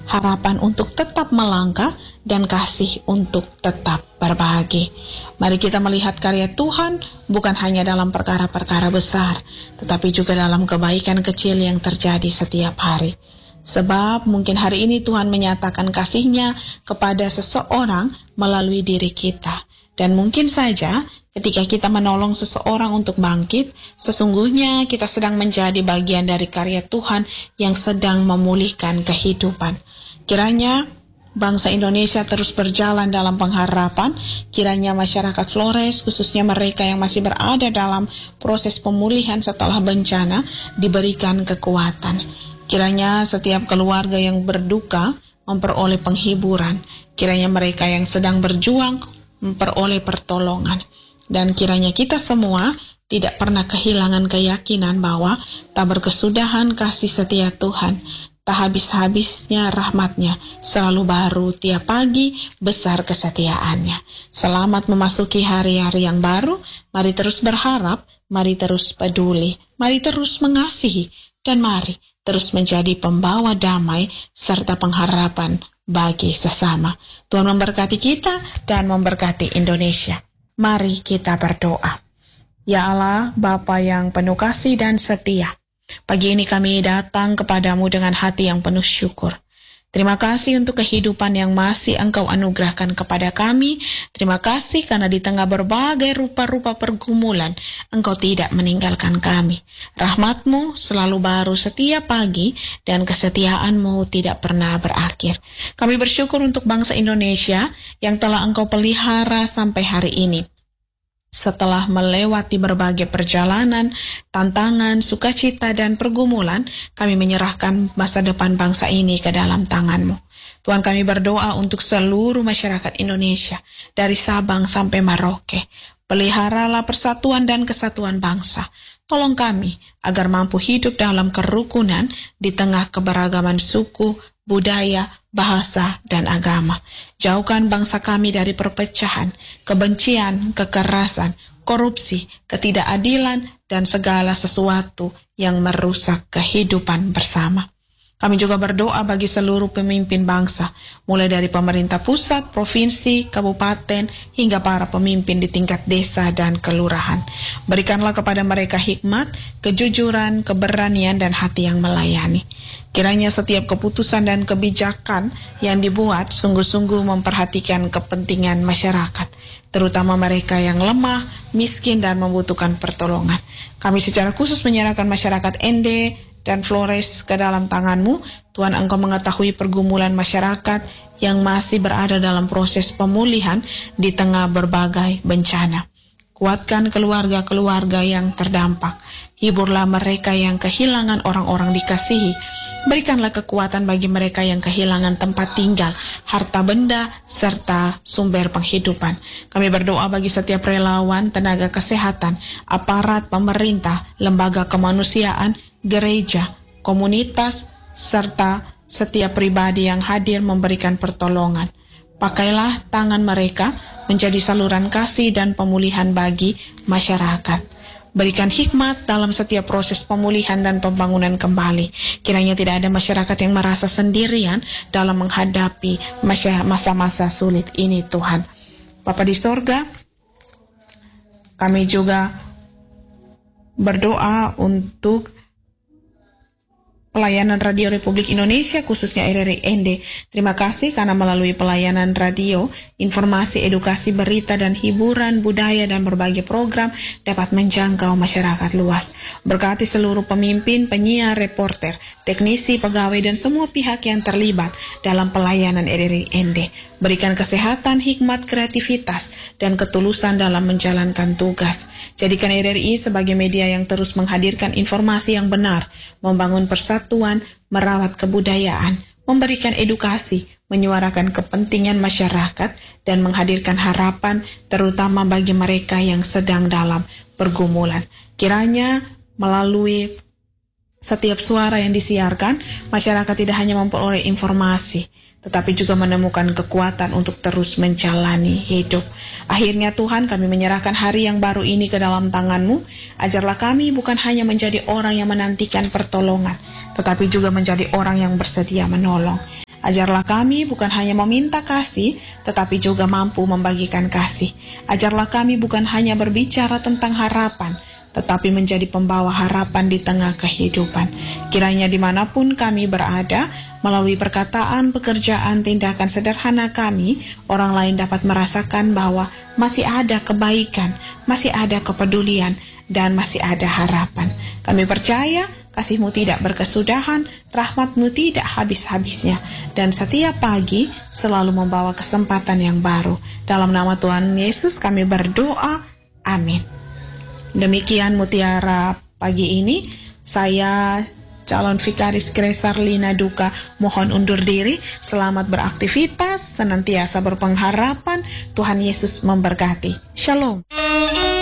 harapan untuk tetap melangkah, dan kasih untuk tetap berbagi. Mari kita melihat karya Tuhan bukan hanya dalam perkara-perkara besar, tetapi juga dalam kebaikan kecil yang terjadi setiap hari. Sebab mungkin hari ini Tuhan menyatakan kasih-Nya kepada seseorang melalui diri kita. Dan mungkin saja ketika kita menolong seseorang untuk bangkit, sesungguhnya kita sedang menjadi bagian dari karya Tuhan yang sedang memulihkan kehidupan. Kiranya bangsa Indonesia terus berjalan dalam pengharapan, kiranya masyarakat Flores, khususnya mereka yang masih berada dalam proses pemulihan setelah bencana, diberikan kekuatan. Kiranya setiap keluarga yang berduka memperoleh penghiburan, kiranya mereka yang sedang berjuang memperoleh pertolongan, dan kiranya kita semua tidak pernah kehilangan keyakinan bahwa tak berkesudahan kasih setia Tuhan, tak habis-habisnya rahmat-Nya, selalu baru tiap pagi, besar kesetiaan-Nya. Selamat memasuki hari-hari yang baru, mari terus berharap, mari terus peduli, mari terus mengasihi, dan mari terus menjadi pembawa damai serta pengharapan bagi sesama. Tuhan memberkati kita dan memberkati Indonesia. Mari kita berdoa. Ya Allah, Bapa yang penuh kasih dan setia, pagi ini kami datang kepadamu dengan hati yang penuh syukur. Terima kasih untuk kehidupan yang masih Engkau anugerahkan kepada kami. Terima kasih karena di tengah berbagai rupa-rupa pergumulan, Engkau tidak meninggalkan kami. Rahmat-Mu selalu baru setiap pagi, dan kesetiaan-Mu tidak pernah berakhir. Kami bersyukur untuk bangsa Indonesia yang telah Engkau pelihara sampai hari ini. Setelah melewati berbagai perjalanan, tantangan, sukacita, dan pergumulan, kami menyerahkan masa depan bangsa ini ke dalam tangan-Mu. Tuhan, kami berdoa untuk seluruh masyarakat Indonesia, dari Sabang sampai Merauke. Peliharalah persatuan dan kesatuan bangsa. Tolong kami agar mampu hidup dalam kerukunan di tengah keberagaman suku, budaya, bahasa, dan agama. Jauhkan bangsa kami dari perpecahan, kebencian, kekerasan, korupsi, ketidakadilan, dan segala sesuatu yang merusak kehidupan bersama. Kami juga berdoa bagi seluruh pemimpin bangsa, mulai dari pemerintah pusat, provinsi, kabupaten, hingga para pemimpin di tingkat desa dan kelurahan. Berikanlah kepada mereka hikmat, kejujuran, keberanian, dan hati yang melayani. Kiranya setiap keputusan dan kebijakan yang dibuat sungguh-sungguh memperhatikan kepentingan masyarakat, terutama mereka yang lemah, miskin, dan membutuhkan pertolongan. Kami secara khusus menyerahkan masyarakat Ende dan Flores ke dalam tangan-Mu. Tuhan, Engkau mengetahui pergumulan masyarakat yang masih berada dalam proses pemulihan di tengah berbagai bencana. Kuatkan keluarga-keluarga yang terdampak. Hiburlah mereka yang kehilangan orang-orang dikasihi. Berikanlah kekuatan bagi mereka yang kehilangan tempat tinggal, harta benda, serta sumber penghidupan. Kami berdoa bagi setiap relawan, tenaga kesehatan, aparat pemerintah, lembaga kemanusiaan, gereja, komunitas, serta setiap pribadi yang hadir memberikan pertolongan. Pakailah tangan mereka menjadi saluran kasih dan pemulihan bagi masyarakat. Berikan hikmat dalam setiap proses pemulihan dan pembangunan kembali. Kiranya tidak ada masyarakat yang merasa sendirian dalam menghadapi masa-masa sulit ini, Tuhan. Bapa di sorga, kami juga berdoa untuk pelayanan Radio Republik Indonesia, khususnya RRI Ende. Terima kasih karena melalui pelayanan radio, informasi, edukasi, berita, dan hiburan, budaya, dan berbagai program dapat menjangkau masyarakat luas. Berkati seluruh pemimpin, penyiar, reporter, teknisi, pegawai, dan semua pihak yang terlibat dalam pelayanan RRI Ende. Berikan kesehatan, hikmat, kreativitas, dan ketulusan dalam menjalankan tugas. Jadikan RRI sebagai media yang terus menghadirkan informasi yang benar, membangun persatuan, merawat kebudayaan, memberikan edukasi, menyuarakan kepentingan masyarakat, dan menghadirkan harapan terutama bagi mereka yang sedang dalam pergumulan. Kiranya melalui setiap suara yang disiarkan, masyarakat tidak hanya memperoleh informasi, tetapi juga menemukan kekuatan untuk terus menjalani hidup. Akhirnya Tuhan, kami menyerahkan hari yang baru ini ke dalam tangan-Mu. Ajarlah kami bukan hanya menjadi orang yang menantikan pertolongan, tetapi juga menjadi orang yang bersedia menolong. Ajarlah kami bukan hanya meminta kasih, tetapi juga mampu membagikan kasih. Ajarlah kami bukan hanya berbicara tentang harapan, tetapi menjadi pembawa harapan di tengah kehidupan. Kiranya dimanapun kami berada, melalui perkataan, pekerjaan, tindakan sederhana kami, orang lain dapat merasakan bahwa masih ada kebaikan, masih ada kepedulian, dan masih ada harapan. Kami percaya kasih-Mu tidak berkesudahan, rahmat-Mu tidak habis-habisnya, dan setiap pagi selalu membawa kesempatan yang baru. Dalam nama Tuhan Yesus kami berdoa, amin. Demikian mutiara pagi ini. Saya calon vikaris Grace Arlina Duka mohon undur diri. Selamat beraktivitas, senantiasa berpengharapan. Tuhan Yesus memberkati. Shalom.